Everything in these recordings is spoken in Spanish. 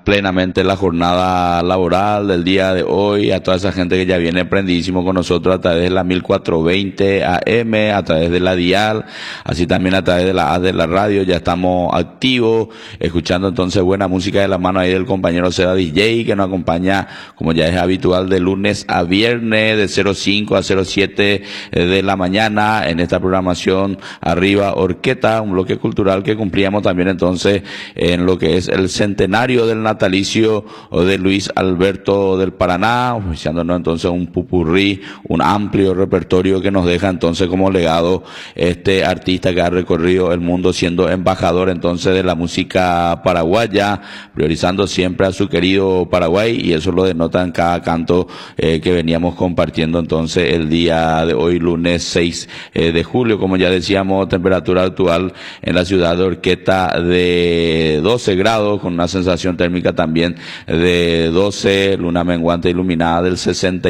plenamente la jornada laboral del día de hoy, a toda esa gente que ya viene prendidísimo con nosotros a través de la 1420 AM, a través de la dial, así también a través de la A de la radio. Ya estamos activos, escuchando entonces buena música de la mano ahí del compañero Seda DJ, que nos acompaña, como ya es habitual, de lunes a viernes, de 05 a 07 de la mañana, en esta programación Arriba Orqueta, un bloque cultural que cumplíamos también entonces en lo que es el centenario del natalicio de Luis Alberto del Paraná, oficiándonos entonces un pupurrí, un amplio repertorio que nos deja entonces como legado este artista que ha recorrido el mundo siendo embajador entonces de la música paraguaya, priorizando siempre a su querido Paraguay, y eso lo denota en cada canto que veníamos compartiendo entonces el día de hoy, lunes 6 de julio. Como ya decíamos, temperatura actual en la ciudad de Orqueta de 12 grados, con una sensación térmica también de 12, luna menguante iluminada del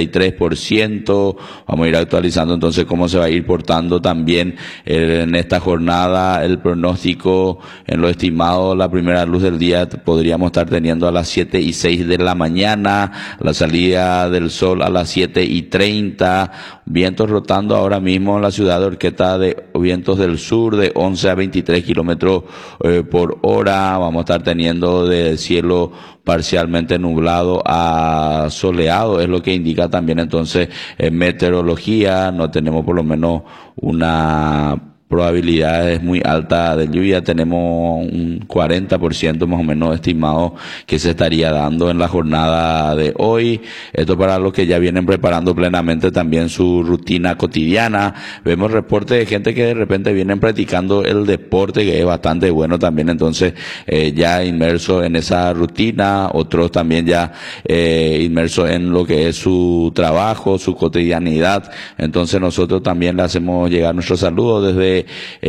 63%. Vamos a ir actualizando entonces cómo se va a ir portando también en esta jornada el pronóstico. En lo estimado, la primera luz del día podríamos estar teniendo a las 7:06 de la mañana, la salida del sol a las 7:30, vientos rotando ahora mismo en la ciudad de Orqueta de vientos del sur de 11 a 23 kilómetros por hora. Vamos a estar teniendo de cielo parcialmente nublado a soleado, es lo que indica también entonces meteorología. No tenemos por lo menos una probabilidades muy alta de lluvia, tenemos un 40% más o menos estimado que se estaría dando en la jornada de hoy. Esto para los que ya vienen preparando plenamente también su rutina cotidiana. Vemos reportes de gente que de repente vienen practicando el deporte, que es bastante bueno también, entonces ya inmerso en esa rutina, otros también ya inmersos en lo que es su trabajo, su cotidianidad. Entonces nosotros también le hacemos llegar nuestros saludos desde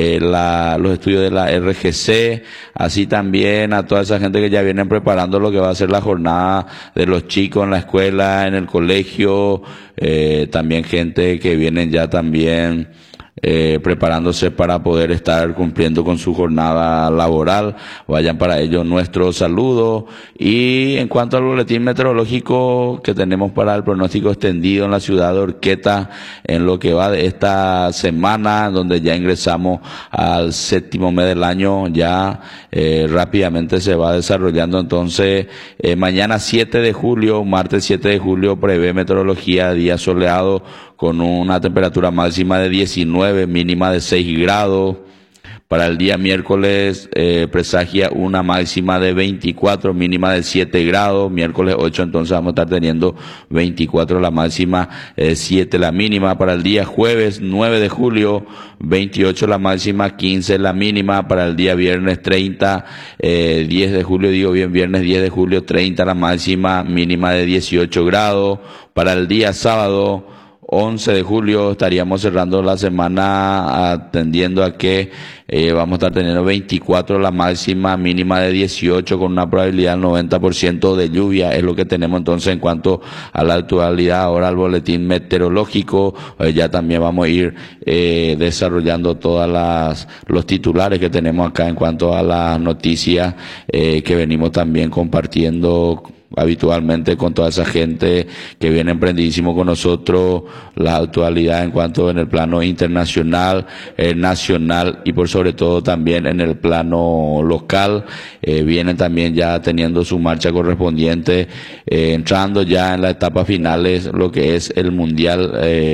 los estudios de la RGC, así también a toda esa gente que ya vienen preparando lo que va a ser la jornada de los chicos en la escuela, en el colegio, también gente que vienen ya también preparándose para poder estar cumpliendo con su jornada laboral. Vayan para ello nuestro saludo. Y en cuanto al boletín meteorológico que tenemos para el pronóstico extendido en la ciudad de Orqueta en lo que va de esta semana, donde ya ingresamos al séptimo mes del año, ya rápidamente se va desarrollando entonces mañana 7 de julio, martes 7 de julio, prevé meteorología día soleado con una temperatura máxima de 19, mínima de 6 grados. Para el día miércoles presagia una máxima de 24, mínima de 7 grados. Miércoles 8 entonces vamos a estar teniendo 24 la máxima, 7 la mínima. Para el día jueves 9 de julio, 28 la máxima, 15 la mínima. Para el día viernes 30, 10 de julio, digo bien, viernes 10 de julio, 30 la máxima, mínima de 18 grados. Para el día sábado 11 de julio estaríamos cerrando la semana atendiendo a que vamos a estar teniendo 24 la máxima, mínima de 18, con una probabilidad del 90% de lluvia. Es lo que tenemos entonces en cuanto a la actualidad. Ahora el boletín meteorológico, ya también vamos a ir desarrollando todas los titulares que tenemos acá en cuanto a las noticias que venimos también compartiendo habitualmente con toda esa gente que viene emprendidísimo con nosotros, la actualidad en cuanto en el plano internacional, nacional y por sobre todo también en el plano local. Vienen también ya teniendo su marcha correspondiente, entrando ya en la etapa finales, lo que es el Mundial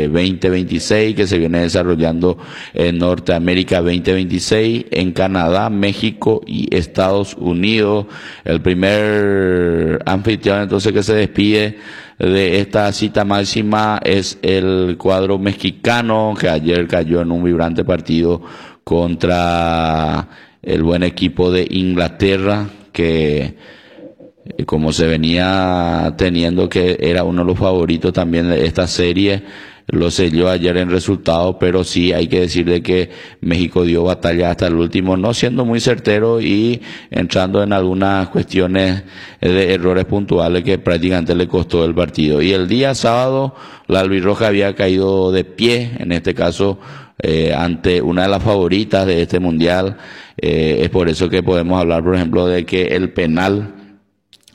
2026 que se viene desarrollando en Norteamérica 2026, en Canadá, México y Estados Unidos. El primer anfitrión entonces que se despide de esta cita máxima es el cuadro mexicano, que ayer cayó en un vibrante partido contra el buen equipo de Inglaterra, que como se venía teniendo que era uno de los favoritos también de esta serie, lo selló ayer en resultado, pero sí hay que decir de que México dio batalla hasta el último, no siendo muy certero y entrando en algunas cuestiones de errores puntuales que prácticamente le costó el partido. Y el día sábado la albirroja había caído de pie, en este caso ante una de las favoritas de este mundial. Es por eso que podemos hablar, por ejemplo, de que el penal